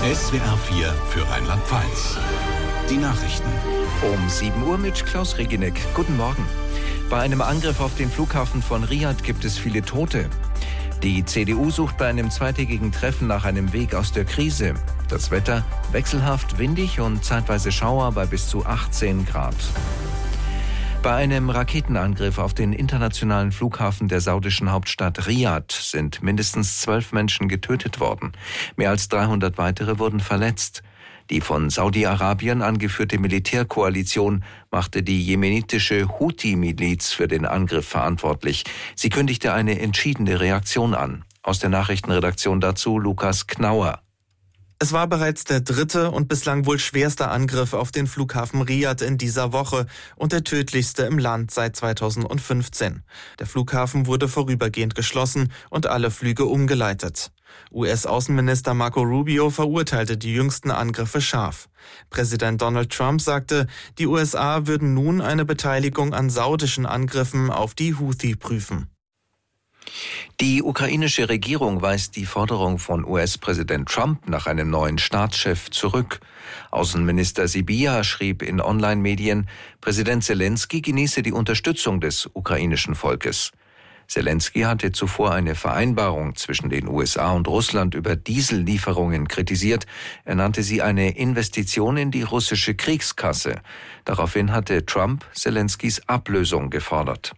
SWR 4 für Rheinland-Pfalz. Die Nachrichten. Um 7 Uhr mit Klaus Reginek. Guten Morgen. Bei einem Angriff auf den Flughafen von Riad gibt es viele Tote. Die CDU sucht bei einem zweitägigen Treffen nach einem Weg aus der Krise. Das Wetter wechselhaft windig und zeitweise Schauer bei bis zu 18 Grad. Bei einem Raketenangriff auf den internationalen Flughafen der saudischen Hauptstadt Riad sind mindestens 12 Menschen getötet worden. Mehr als 300 weitere wurden verletzt. Die von Saudi-Arabien angeführte Militärkoalition machte die jemenitische Houthi-Miliz für den Angriff verantwortlich. Sie kündigte eine entschiedene Reaktion an. Aus der Nachrichtenredaktion dazu Lukas Knauer. Es war bereits der dritte und bislang wohl schwerste Angriff auf den Flughafen Riad in dieser Woche und der tödlichste im Land seit 2015. Der Flughafen wurde vorübergehend geschlossen und alle Flüge umgeleitet. US-Außenminister Marco Rubio verurteilte die jüngsten Angriffe scharf. Präsident Donald Trump sagte, die USA würden nun eine Beteiligung an saudischen Angriffen auf die Houthi prüfen. Die ukrainische Regierung weist die Forderung von US-Präsident Trump nach einem neuen Staatschef zurück. Außenminister Sybiha schrieb in Online-Medien, Präsident Selenskyj genieße die Unterstützung des ukrainischen Volkes. Selenskyj hatte zuvor eine Vereinbarung zwischen den USA und Russland über Diesellieferungen kritisiert. Er nannte sie eine Investition in die russische Kriegskasse. Daraufhin hatte Trump Selenskyjs Ablösung gefordert.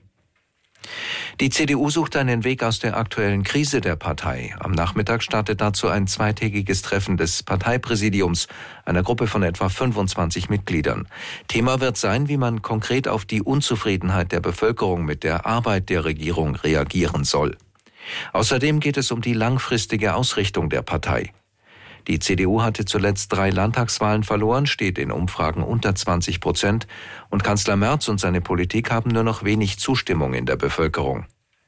Die CDU sucht einen Weg aus der aktuellen Krise der Partei. Am Nachmittag startet dazu ein zweitägiges Treffen des Parteipräsidiums, einer Gruppe von etwa 25 Mitgliedern. Thema wird sein, wie man konkret auf die Unzufriedenheit der Bevölkerung mit der Arbeit der Regierung reagieren soll. Außerdem geht es um die langfristige Ausrichtung der Partei. Die CDU hatte zuletzt 3 Landtagswahlen verloren, steht in Umfragen unter 20%, und Kanzler Merz und seine Politik haben nur noch wenig Zustimmung in der Bevölkerung.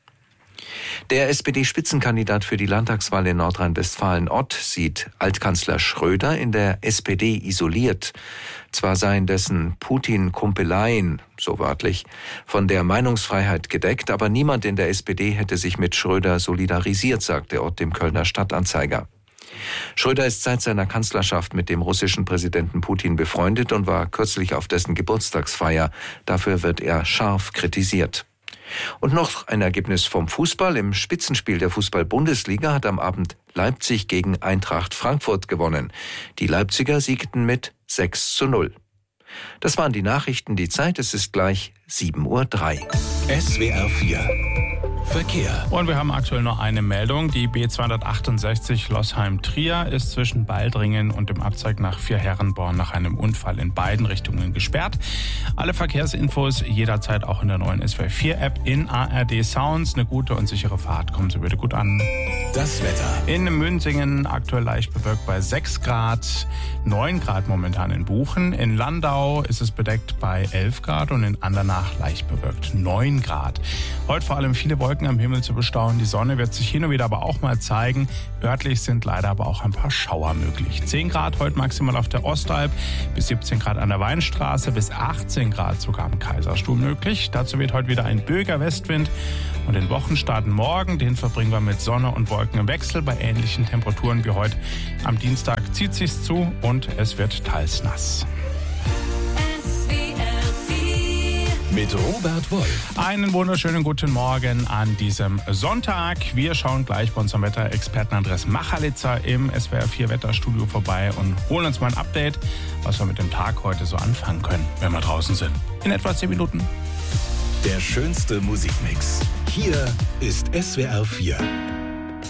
Der SPD-Spitzenkandidat für die Landtagswahl in Nordrhein-Westfalen Ott sieht Altkanzler Schröder in der SPD isoliert. Zwar seien dessen Putin-Kumpeleien, so wörtlich, von der Meinungsfreiheit gedeckt, aber niemand in der SPD hätte sich mit Schröder solidarisiert, sagte Ott dem Kölner Stadtanzeiger. Schröder ist seit seiner Kanzlerschaft mit dem russischen Präsidenten Putin befreundet und war kürzlich auf dessen Geburtstagsfeier. Dafür wird er scharf kritisiert. Und noch ein Ergebnis vom Fußball. Im Spitzenspiel der Fußball-Bundesliga hat am Abend Leipzig gegen Eintracht Frankfurt gewonnen. Die Leipziger siegten mit 6:0. Das waren die Nachrichten. Die Zeit, es ist gleich 7:03 Uhr. SWR 4 Verkehr. Und wir haben aktuell noch eine Meldung. Die B268 Loßheim-Trier ist zwischen Baldringen und dem Abzweig nach Vierherrenborn nach einem Unfall in beiden Richtungen gesperrt. Alle Verkehrsinfos jederzeit auch in der neuen SWR 4 App in ARD Sounds. Eine gute und sichere Fahrt. Kommen Sie bitte gut an. Das Wetter. In Münsingen aktuell leicht bewölkt bei 6 Grad, 9 Grad momentan in Buchen. In Landau ist es bedeckt bei 11 Grad und in Andernach leicht bewölkt 9 Grad. Heute vor allem viele Wolken am Himmel zu bestaunen. Die Sonne wird sich hin und wieder aber auch mal zeigen. Örtlich sind leider aber auch ein paar Schauer möglich. 10 Grad heute maximal auf der Ostalb, bis 17 Grad an der Weinstraße, bis 18 Grad sogar am Kaiserstuhl möglich. Dazu wird heute wieder ein böiger Westwind. Und den Wochenstart morgen, den verbringen wir mit Sonne und Wolken im Wechsel bei ähnlichen Temperaturen wie heute. Am Dienstag zieht sich's zu und es wird teils nass. Mit Robert Wolf. Einen wunderschönen guten Morgen an diesem Sonntag. Wir schauen gleich bei unserem Wetterexperten Andres Machalitzer im SWR 4 Wetterstudio vorbei und holen uns mal ein Update, was wir mit dem Tag heute so anfangen können, wenn wir draußen sind. In etwa 10 Minuten. Der schönste Musikmix. Hier ist SWR 4.